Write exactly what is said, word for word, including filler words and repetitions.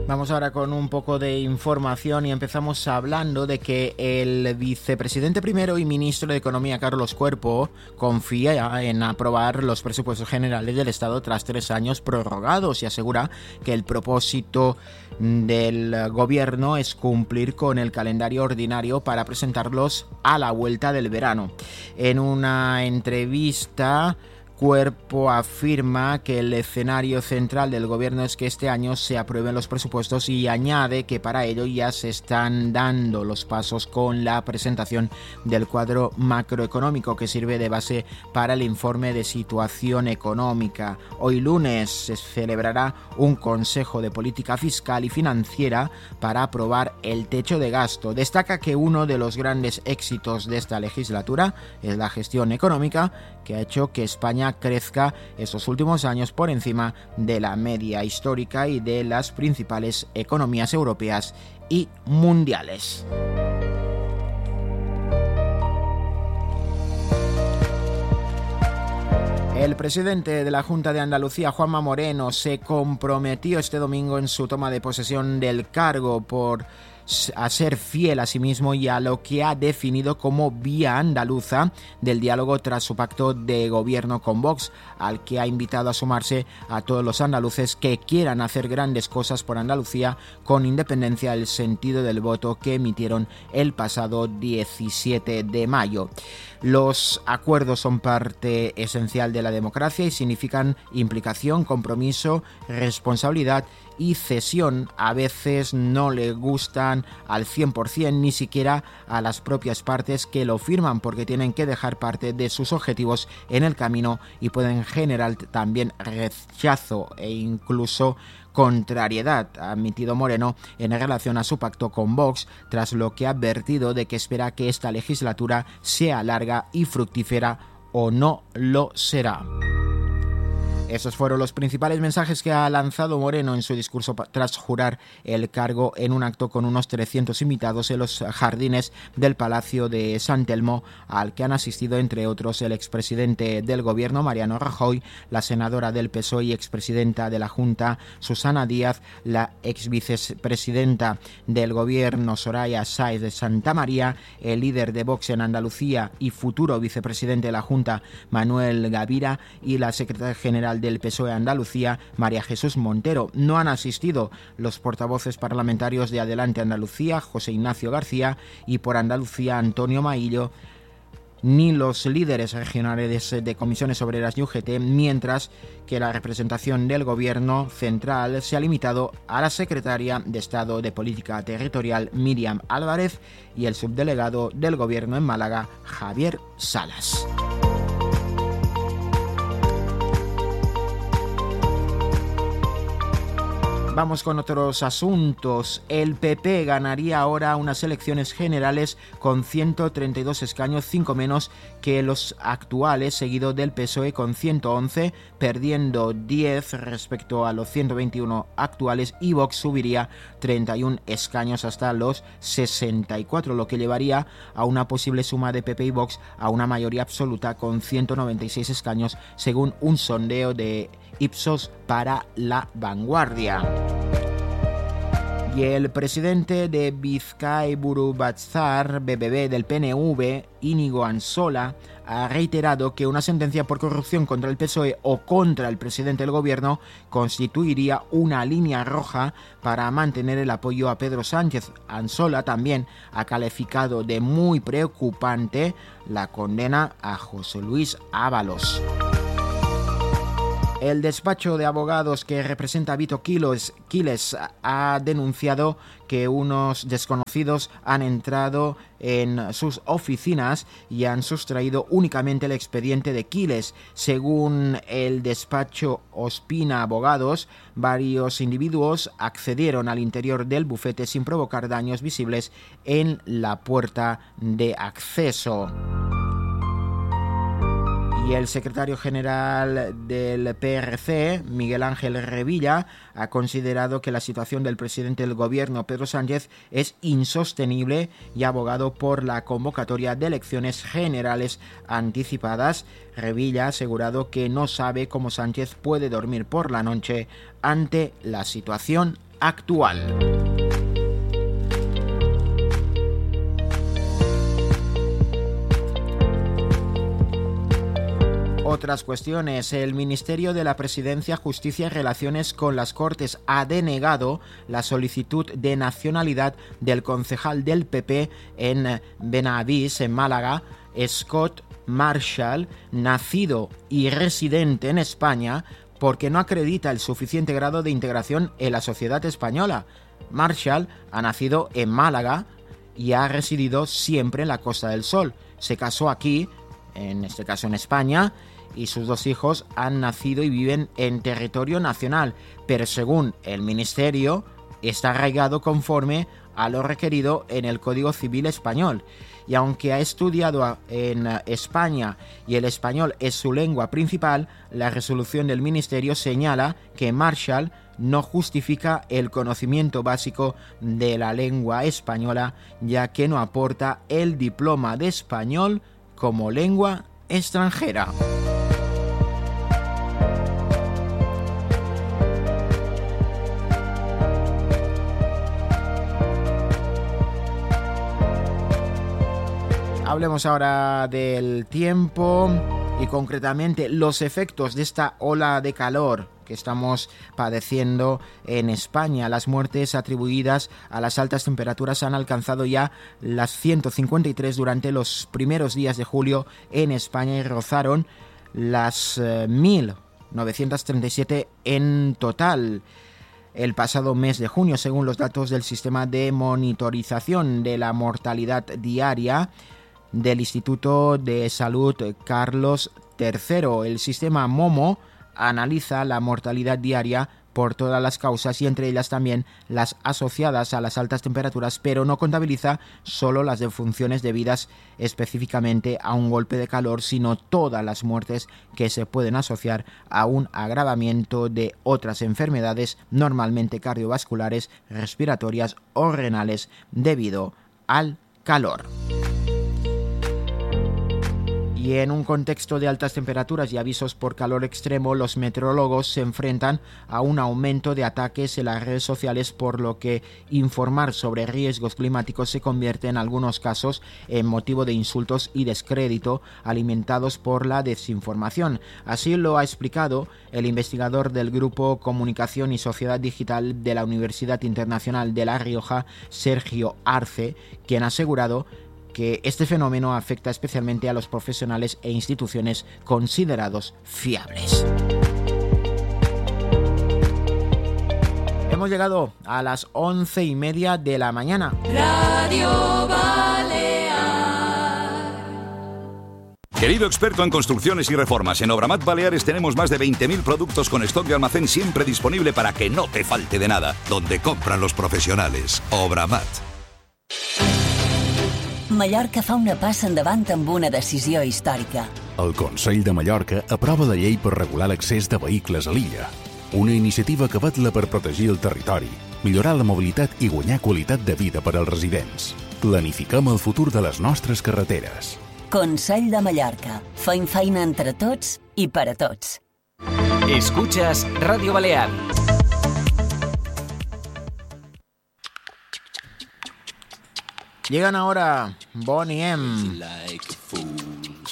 Vamos ahora con un poco de información y empezamos hablando de que el vicepresidente primero y ministro de Economía, Carlos Cuerpo, confía en aprobar los presupuestos generales del Estado tras tres años prorrogados y asegura que el propósito del gobierno es cumplir con el calendario ordinario para presentarlos a la vuelta del verano. En una entrevista, Cuerpo afirma que el escenario central del gobierno es que este año se aprueben los presupuestos y añade que para ello ya se están dando los pasos con la presentación del cuadro macroeconómico que sirve de base para el informe de situación económica. Hoy lunes se celebrará un Consejo de Política Fiscal y Financiera para aprobar el techo de gasto. Destaca que uno de los grandes éxitos de esta legislatura es la gestión económica, que ha hecho que España crezca estos últimos años por encima de la media histórica y de las principales economías europeas y mundiales. El presidente de la Junta de Andalucía, Juanma Moreno, se comprometió este domingo en su toma de posesión del cargo por a ser fiel a sí mismo y a lo que ha definido como vía andaluza del diálogo tras su pacto de gobierno con Vox, al que ha invitado a sumarse a todos los andaluces que quieran hacer grandes cosas por Andalucía con independencia del sentido del voto que emitieron el pasado diecisiete de mayo. Los acuerdos son parte esencial de la democracia y significan implicación, compromiso, responsabilidad y cesión. A veces no le gustan al cien por ciento ni siquiera a las propias partes que lo firman, porque tienen que dejar parte de sus objetivos en el camino y pueden generar también rechazo e incluso contrariedad, ha admitido Moreno en relación a su pacto con Vox, tras lo que ha advertido de que espera que esta legislatura sea larga y fructífera o no lo será. Esos fueron los principales mensajes que ha lanzado Moreno en su discurso tras jurar el cargo en un acto con unos trescientos invitados en los jardines del Palacio de San Telmo, al que han asistido entre otros el expresidente del gobierno Mariano Rajoy, la senadora del P S O E y expresidenta de la Junta Susana Díaz, la exvicepresidenta del gobierno Soraya Sáez de Santamaría, el líder de Vox en Andalucía y futuro vicepresidente de la Junta Manuel Gavira y la secretaria general del P S O E Andalucía, María Jesús Montero. No han asistido los portavoces parlamentarios de Adelante Andalucía, José Ignacio García, y por Andalucía, Antonio Maillo, ni los líderes regionales de comisiones obreras y U G T, mientras que la representación del gobierno central se ha limitado a la secretaria de Estado de Política Territorial, Miriam Álvarez, y el subdelegado del gobierno en Málaga, Javier Salas. Vamos con otros asuntos. El P P ganaría ahora unas elecciones generales con ciento treinta y dos escaños, cinco menos que los actuales, seguido del P S O E con ciento once, perdiendo diez respecto a los ciento veintiuno actuales, y Vox subiría treinta y uno escaños hasta los sesenta y cuatro, lo que llevaría a una posible suma de P P y Vox a una mayoría absoluta con ciento noventa y seis escaños, según un sondeo de Ipsos para La Vanguardia. Y el presidente de Bizkaiburu Batzar, B B B del P N V, Íñigo Ansola, ha reiterado que una sentencia por corrupción contra el P S O E o contra el presidente del gobierno constituiría una línea roja para mantener el apoyo a Pedro Sánchez. Ansola también ha calificado de muy preocupante la condena a José Luis Ábalos. El despacho de abogados que representa a Vito Quiles, Quiles ha denunciado que unos desconocidos han entrado en sus oficinas y han sustraído únicamente el expediente de Quiles. Según el despacho Ospina Abogados, varios individuos accedieron al interior del bufete sin provocar daños visibles en la puerta de acceso. Y el secretario general del P R C, Miguel Ángel Revilla, ha considerado que la situación del presidente del gobierno, Pedro Sánchez, es insostenible y ha abogado por la convocatoria de elecciones generales anticipadas. Revilla ha asegurado que no sabe cómo Sánchez puede dormir por la noche ante la situación actual. Otras cuestiones. El Ministerio de la Presidencia, Justicia y Relaciones con las Cortes ha denegado la solicitud de nacionalidad del concejal del P P en Benavís, en Málaga, Scott Marshall, nacido y residente en España, porque no acredita el suficiente grado de integración en la sociedad española. Marshall ha nacido en Málaga y ha residido siempre en la Costa del Sol. Se casó aquí, en este caso en España, y sus dos hijos han nacido y viven en territorio nacional, pero según el Ministerio está arraigado conforme a lo requerido en el Código Civil español. Y aunque ha estudiado en España y el español es su lengua principal, la resolución del Ministerio señala que Marshall no justifica el conocimiento básico de la lengua española, ya que no aporta el diploma de español como lengua extranjera. Hablemos ahora del tiempo y concretamente los efectos de esta ola de calor que estamos padeciendo en España. Las muertes atribuidas a las altas temperaturas han alcanzado ya las ciento cincuenta y tres durante los primeros días de julio en España y rozaron las eh, mil novecientos treinta y siete en total el pasado mes de junio, según los datos del sistema de monitorización de la mortalidad diaria del Instituto de Salud Carlos tercero. El sistema MOMO analiza la mortalidad diaria por todas las causas y entre ellas también las asociadas a las altas temperaturas, pero no contabiliza solo las defunciones debidas específicamente a un golpe de calor, sino todas las muertes que se pueden asociar a un agravamiento de otras enfermedades, normalmente cardiovasculares, respiratorias o renales, debido al calor. Y en un contexto de altas temperaturas y avisos por calor extremo, los meteorólogos se enfrentan a un aumento de ataques en las redes sociales, por lo que informar sobre riesgos climáticos se convierte en algunos casos en motivo de insultos y descrédito alimentados por la desinformación. Así lo ha explicado el investigador del Grupo Comunicación y Sociedad Digital de la Universidad Internacional de La Rioja, Sergio Arce, quien ha asegurado que este fenómeno afecta especialmente a los profesionales e instituciones considerados fiables. Hemos llegado a las once y media de la mañana. Radio Balear. Querido experto en construcciones y reformas, en Obramat Baleares tenemos más de veinte mil productos con stock de almacén siempre disponible para que no te falte de nada. Donde compran los profesionales. Obramat. Mallorca fa una passa endavant amb una decisió històrica. El Consell de Mallorca aprova la llei per regular l'accés de vehicles a l'illa. Una iniciativa que vetla per protegir el territori, millorar la mobilitat i guanyar qualitat de vida per als residents. Planifiquem el futur de les nostres carreteres. Consell de Mallorca. Fem feina entre tots i per a tots. Escuchas Radio Balear. Llegan ahora Bonnie M.